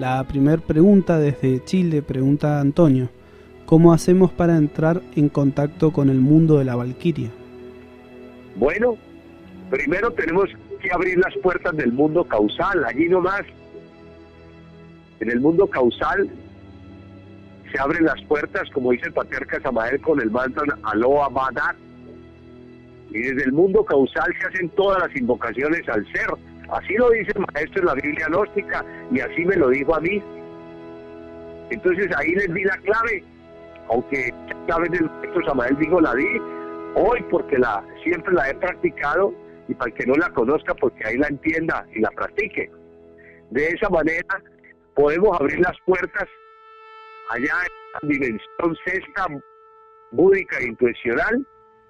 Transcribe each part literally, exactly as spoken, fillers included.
La primera pregunta desde Chile, pregunta Antonio: ¿cómo hacemos para entrar en contacto con el mundo de la Valquiria? Bueno, primero tenemos que abrir las puertas del mundo causal, allí nomás. En el mundo causal se abren las puertas, como dice el patriarca Samael, con el mantra Aloha Badat. Y desde el mundo causal se hacen todas las invocaciones al ser. Así lo dice el maestro en la Biblia gnóstica, y así me lo dijo a mí. Entonces ahí les di la clave, aunque la clave del maestro Samael dijo la di hoy porque la siempre la he practicado, y para el que no la conozca, porque ahí la entienda y la practique. De esa manera podemos abrir las puertas allá en la dimensión sexta búdica e intuicional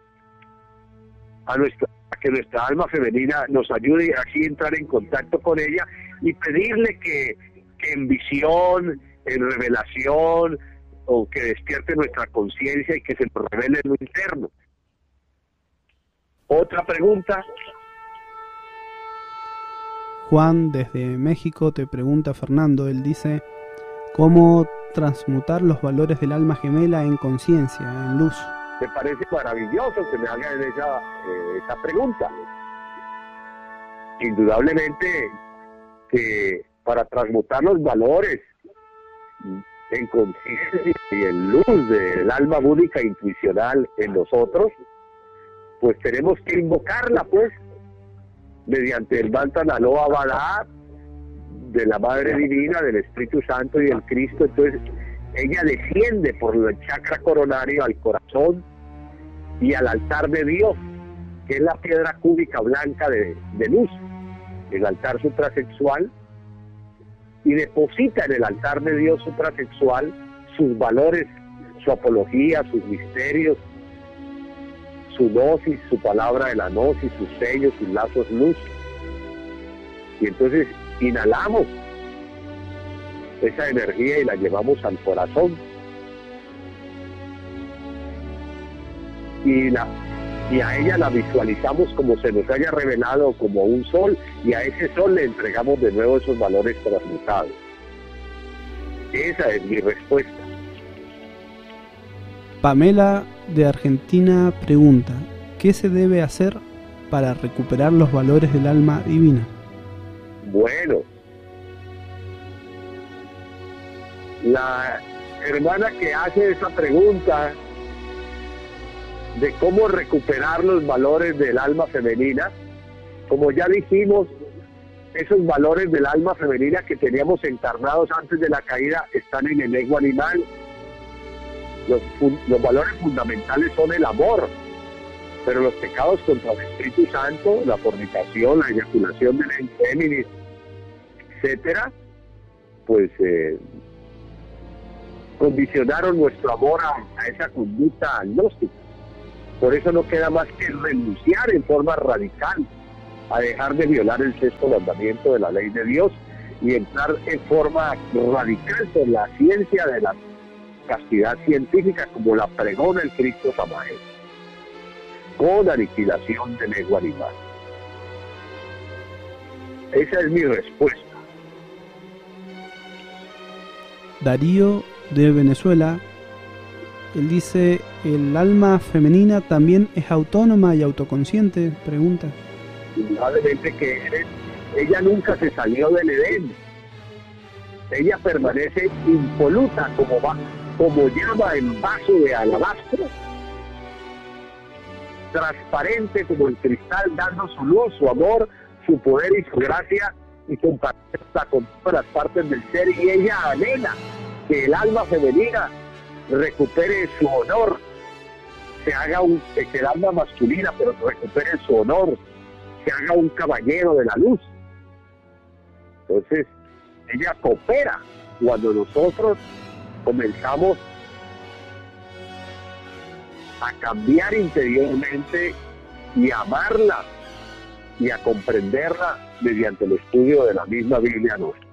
a nuestra a que nuestra alma femenina nos ayude así a entrar en contacto con ella y pedirle que, que en visión, en revelación, o que despierte nuestra conciencia y que se nos revele en lo interno. Otra pregunta. Juan desde México te pregunta, Fernando, él dice: ¿cómo transmutar los valores del alma gemela en conciencia, en luz? Me parece maravilloso que me hagan esa, eh, esa pregunta. Indudablemente que para transmutar los valores en conciencia y en luz del alma búdica intuicional en nosotros, pues tenemos que invocarla, pues, mediante el mantra Aloha Badat de la Madre Divina, del Espíritu Santo y del Cristo. Entonces ella desciende por el chakra coronario al corazón y al altar de Dios, que es la piedra cúbica blanca de, de luz, el altar suprasexual, y deposita en el altar de Dios suprasexual sus valores, su apología, sus misterios, su gnosis, su palabra de la gnosis, sus sellos, sus lazos luz. Y entonces inhalamos esa energía y la llevamos al corazón. Y, la, y a ella la visualizamos como se nos haya revelado, como un sol, y a ese sol le entregamos de nuevo esos valores transmutados. Esa es mi respuesta. Pamela de Argentina pregunta: ¿qué se debe hacer para recuperar los valores del alma divina? Bueno, la hermana que hace esa pregunta de cómo recuperar los valores del alma femenina, como ya dijimos, esos valores del alma femenina que teníamos encarnados antes de la caída están en el ego animal. Los, los valores fundamentales son el amor, pero los pecados contra el Espíritu Santo, la fornicación, la eyaculación del féminis, etcétera, pues eh, condicionaron nuestro amor a, a esa conducta agnóstica. Por eso no queda más que renunciar en forma radical a dejar de violar el sexto mandamiento de la ley de Dios y entrar en forma radical con la ciencia de la castidad científica, como la pregona el Cristo Samael, con aniquilación del ego animal. Esa es mi respuesta. Darío de Venezuela, él dice: ¿el alma femenina también es autónoma y autoconsciente? Pregunta. Indudablemente que eres, ella nunca se salió del Edén. Ella permanece impoluta como, va, como llama en vaso de alabastro, transparente como el cristal, dando su luz, su amor, su poder y su gracia, y compartirla con todas las partes del ser. Y ella anhela que el alma femenina recupere su honor, se haga un, que el alma masculina pero recupere su honor, se haga un caballero de la luz. Entonces ella coopera cuando nosotros comenzamos a cambiar interiormente y a amarla y a comprenderla mediante el estudio de la misma Biblia nuestra.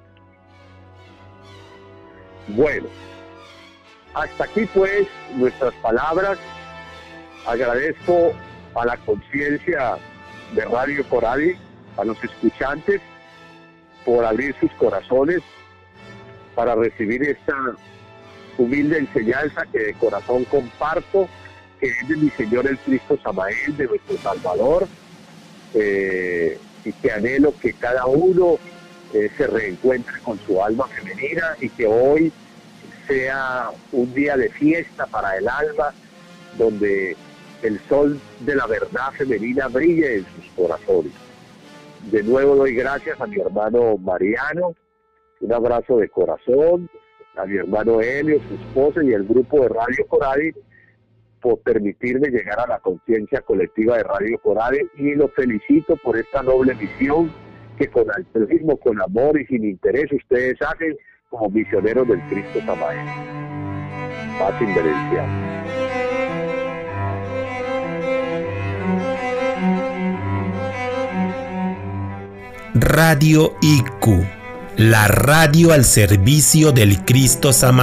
Bueno, hasta aquí pues nuestras palabras. Agradezco a la conciencia de Radio Coradi, a los escuchantes, por abrir sus corazones para recibir esta humilde enseñanza que de corazón comparto, que es de mi Señor el Cristo Samael, de nuestro Salvador, eh, y que anhelo que cada uno eh, se reencuentre con su alma femenina y que hoy sea un día de fiesta para el alma, donde el sol de la verdad femenina brille en sus corazones. De nuevo doy gracias a mi hermano Mariano, un abrazo de corazón, a mi hermano Helio, su esposa y el grupo de Radio Coradi por permitirme llegar a la conciencia colectiva de Radio Coradi, y lo felicito por esta noble misión que con altruismo, con amor y sin interés ustedes hacen como misioneros del Cristo Samael. Paz inverencial. Radio I Q, la radio al servicio del Cristo Samael.